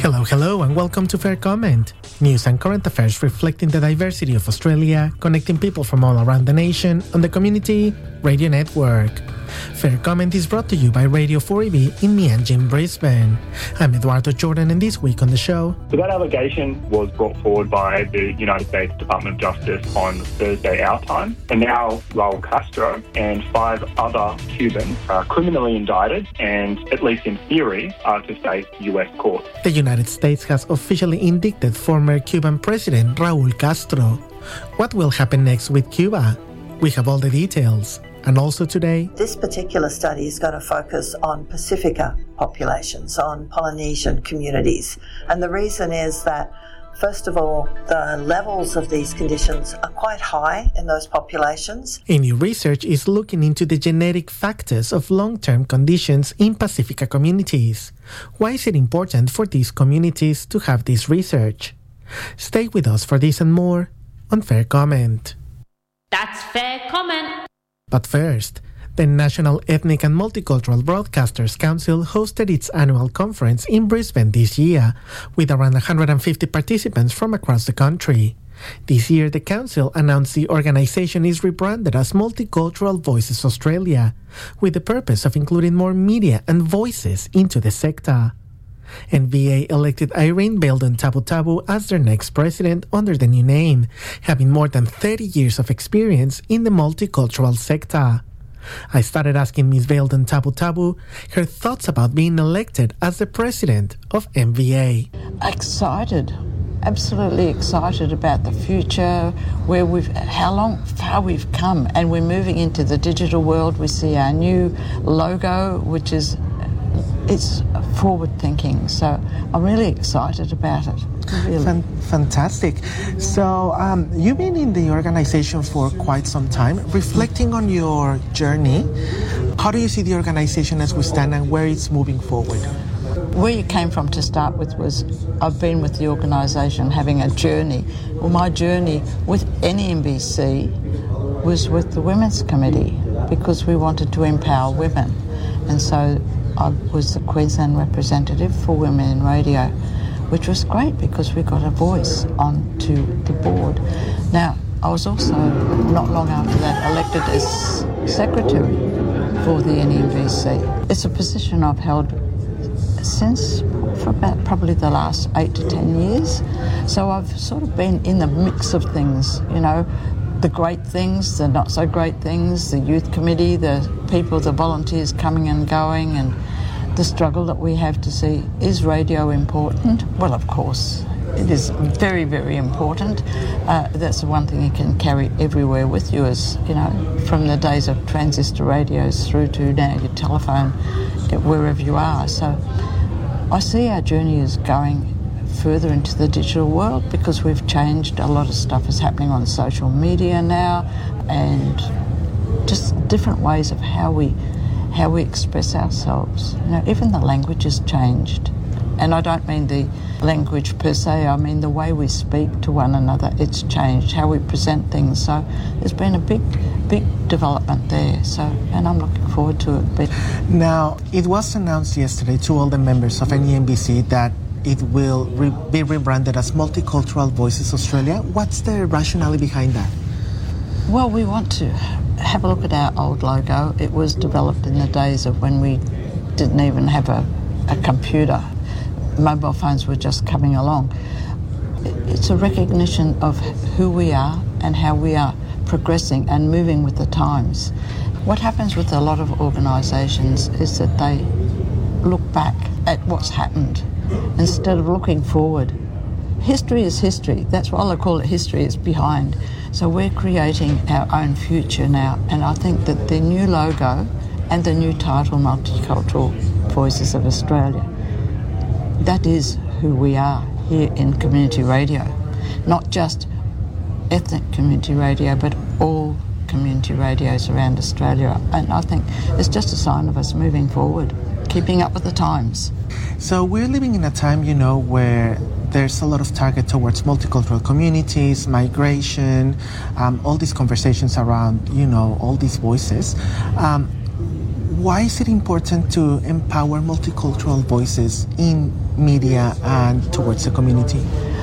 Hello, and welcome to Fair Comment. News and current affairs reflecting the diversity of Australia, connecting people from all around the nation on the Community Radio Network. Fair Comment is brought to you by Radio 4EB in Meanjin, Brisbane. I'm Eduardo Jordan, and this week on the show... So that allegation was brought forward by the United States Department of Justice on Thursday our time, and now Raul Castro and 5 other Cubans are criminally indicted and, at least in theory, are to face US court. The United States has officially indicted former Cuban President Raul Castro. What will happen next with Cuba? We have all the details. And also today... This particular study is going to focus on Pacifica populations, on Polynesian communities. And the reason is that, first of all, the levels of these conditions are quite high in those populations. A new research is looking into the genetic factors of long-term conditions in Pacifica communities. Why is it important for these communities to have this research? Stay with us for this and more on Fair Comment. That's Fair Comment. But first, the National Ethnic and Multicultural Broadcasters Council hosted its annual conference in Brisbane this year, with around 150 participants from across the country. This year, the council announced the organisation is rebranded as Multicultural Voices Australia, with the purpose of including more media and voices into the sector. NVA elected Irene Belden Tabutabu as their next president under the new name, having more than 30 years of experience in the multicultural sector. I started asking Ms. Belden Tabutabu her thoughts about being elected as the president of NVA. Excited, absolutely excited about the future, how far we've come, and we're moving into the digital world. We see our new logo, which is it's forward thinking, so I'm really excited about it. Really. Fantastic. So you've been in the organization for quite some time. Reflecting on your journey, how do you see the organization as we stand and where it's moving forward? Where you came from to start with was, I've been with the organisation having a journey. Well, my journey with NEMBC was with the Women's Committee because we wanted to empower women. And so I was the Queensland representative for Women in Radio, which was great because we got a voice onto the board. Now, I was also, not long after that, elected as secretary for the NEMBC. It's a position I've held for about probably the last 8 to 10 years. So I've sort of been in the mix of things, the great things, the not so great things, the youth committee, the people, the volunteers coming and going, and the struggle that we have to see. Is radio important? Well, of course, it is very, very important. That's the one thing you can carry everywhere with you, as from the days of transistor radios through to now your telephone, wherever you are. So I see our journey is going further into the digital world because we've changed. A lot of stuff is happening on social media now, and just different ways of how we express ourselves. Even the language has changed. And I don't mean the language per se, I mean the way we speak to one another. It's changed, how we present things. So there's been a big development there. And I'm looking forward to it. Now, it was announced yesterday to all the members of NEMBC that it will be rebranded as Multicultural Voices Australia. What's the rationale behind that? Well, we want to have a look at our old logo. It was developed in the days of when we didn't even have a computer. Mobile phones were just coming along. It's a recognition of who we are and how we are progressing and moving with the times. What happens with a lot of organisations is that they look back at what's happened instead of looking forward. History is history. That's why I call it history. It's behind. So we're creating our own future now, and I think that the new logo and the new title, Multicultural Voices of Australia, that is who we are here in community radio. Not just ethnic community radio, but all community radios around Australia. And I think it's just a sign of us moving forward, keeping up with the times. So we're living in a time, where there's a lot of target towards multicultural communities, migration, all these conversations around, all these voices. why is it important to empower multicultural voices in media and towards the community?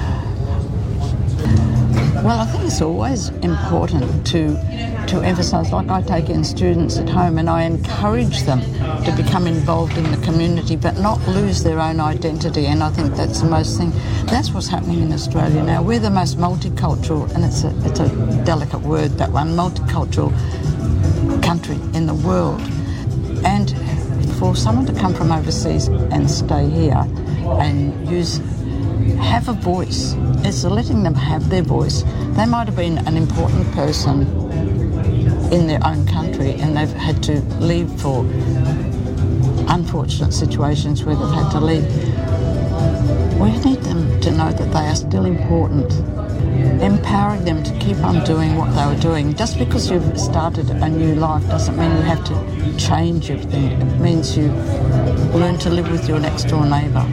Well, I think it's always important to emphasise, like I take in students at home and I encourage them to become involved in the community but not lose their own identity, and I think that's the most thing. That's what's happening in Australia now. We're the most multicultural, and it's a delicate word, that one, multicultural country in the world. And for someone to come from overseas and stay here and have a voice, it's letting them have their voice. They might have been an important person in their own country and they've had to leave for unfortunate situations where they've had to leave. We need them to know that they are still important. Empowering them to keep on doing what they were doing. Just because you've started a new life doesn't mean you have to change everything. It means you learn to live with your next door neighbour.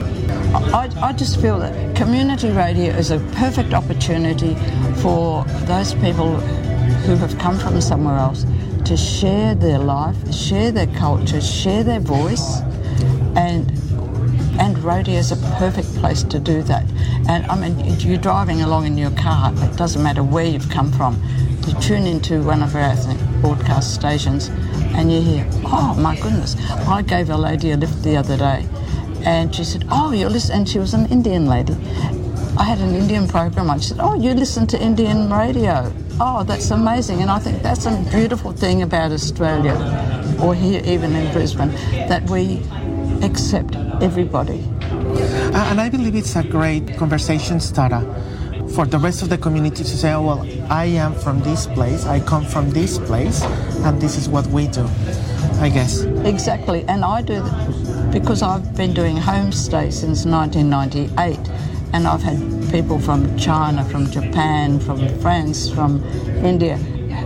I just feel that community radio is a perfect opportunity for those people who have come from somewhere else to share their life, share their culture, share their voice, and radio is a perfect place to do that. And I mean, you're driving along in your car, it doesn't matter where you've come from, you tune into one of our ethnic broadcast stations and you hear, oh my goodness, I gave a lady a lift the other day and she said, oh, you're listening, and she was an Indian lady. I had an Indian program and she said, oh, you listen to Indian radio. Oh, that's amazing. And I think that's a beautiful thing about Australia, or here even in Brisbane, that we accept everybody. And I believe it's a great conversation starter for the rest of the community to say, oh, well, I am from this place, I come from this place, and this is what we do, I guess. Exactly. And I do because I've been doing homestay since 1998, and I've had people from China, from Japan, from France, from India,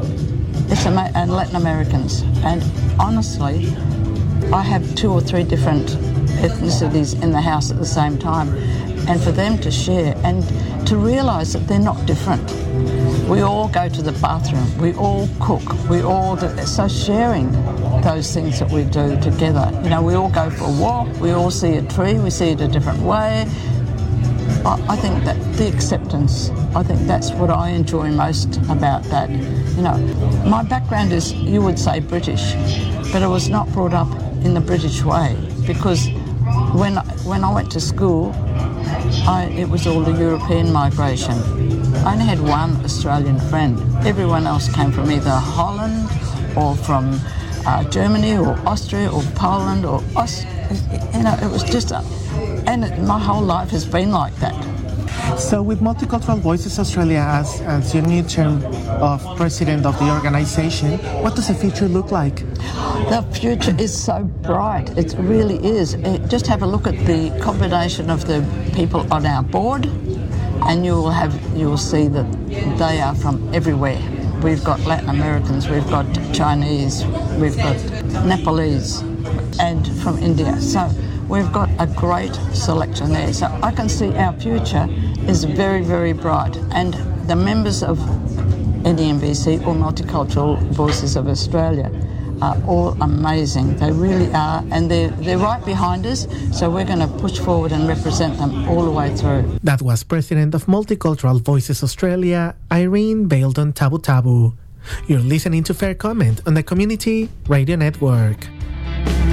and Latin Americans. And honestly, I have 2 or 3 different ethnicities in the house at the same time, and for them to share and to realise that they're not different. We all go to the bathroom, we all cook, we all do, so sharing those things that we do together. You know, we all go for a walk, we all see a tree, we see it a different way. I think that the acceptance, I think that's what I enjoy most about that. You know, my background is, you would say, British, but I was not brought up in the British way, because when I went to school, it was all the European migration. I only had one Australian friend. Everyone else came from either Holland or from Germany or Austria or Poland or you know, it was just my whole life has been like that. So with Multicultural Voices Australia as your new term of president of the organisation, what does the future look like? The future is so bright. It really is. Just have a look at the combination of the people on our board, and you'll see that they are from everywhere. We've got Latin Americans, we've got Chinese, we've got Nepalese, and from India. So we've got a great selection there. So I can see our future is very, very bright. And the members of NEMBC, or Multicultural Voices of Australia, are all amazing. They really are. And they're right behind us. So we're going to push forward and represent them all the way through. That was President of Multicultural Voices Australia, Irene Baildon Tabutabu. You're listening to Fair Comment on the Community Radio Network.